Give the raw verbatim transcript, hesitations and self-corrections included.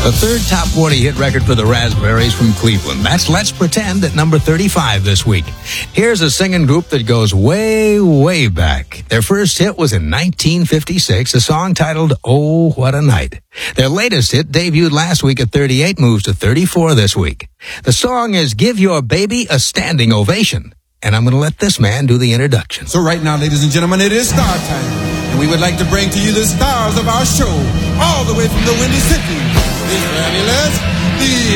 The third top forty hit record for the Raspberries from Cleveland. That's Let's Pretend at number thirty-five this week. Here's a singing group that goes way, way back. Their first hit was in nineteen fifty-six, a song titled Oh, What a Night. Their latest hit, debuted last week at thirty-eight, moves to thirty-four this week. The song is Give Your Baby a Standing Ovation. And I'm going to let this man do the introduction. So right now, ladies and gentlemen, it is star time. And we would like to bring to you the stars of our show, all the way from the Windy City. It's fabulous, the